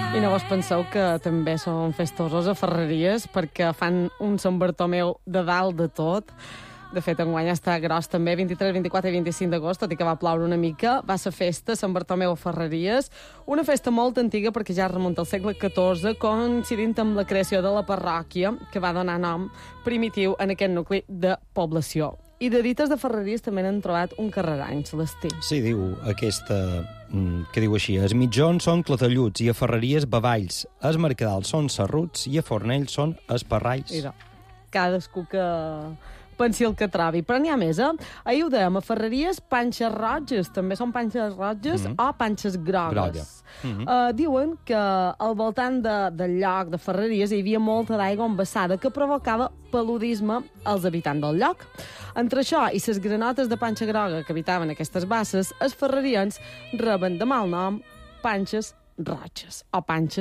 I no vos penseu que també són festosos a Ferreries perquè fan un Sant Bartomeu de dalt de tot. De fet, enguany està gros també, 23, 24 i 25 d'agost, tot i que va ploure una mica. Va ser festa, Sant Bartomeu a Ferreries, una festa molt antiga perquè ja remunta al segle XIV, coincidint amb la creació de la parròquia, que va donar nom primitiu en aquest nucli de població. I de dites de Ferreries també n'han trobat un carrerany, Celestí. Sí, diu aquesta, que diu així: els mitjons són clatelluts i a Ferreries bavalls, els mercadals són serruts i a Fornells són esparralls. Mira, cadascú que pensi el que trobi. Però n'hi ha més, eh? Ahir ho dèiem, a Ferreries, panxes roges. També són panxes roges o panxes grogues. Diuen que al voltant del lloc de Ferreries hi havia molta d'aigua embassada que provocava paludisme als habitants del lloc. Entre això i les granotes de panxa groga que habitaven aquestes basses, els ferrerians reben de mal nom panxes roges o panxes